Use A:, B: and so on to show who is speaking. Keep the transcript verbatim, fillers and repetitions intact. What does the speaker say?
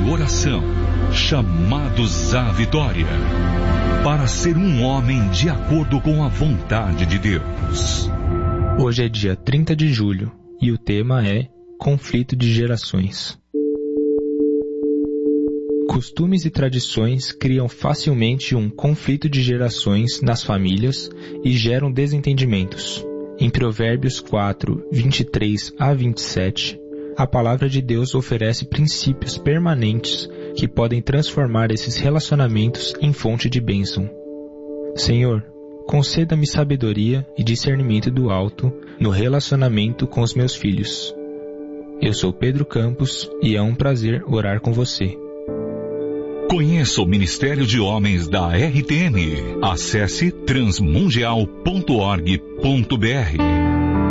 A: oração, chamados à vitória, para ser um homem de acordo com a vontade de Deus.
B: Hoje é dia trinta de julho e o tema é Conflito de Gerações. Costumes e tradições criam facilmente um conflito de gerações nas famílias e geram desentendimentos. Em Provérbios quatro, vinte e três a vinte e sete, a palavra de Deus oferece princípios permanentes que podem transformar esses relacionamentos em fonte de bênção. Senhor, conceda-me sabedoria e discernimento do alto no relacionamento com os meus filhos. Eu sou Pedro Campos e é um prazer orar com você.
A: Conheça o Ministério de Homens da R T M. Acesse transmundial ponto org ponto br.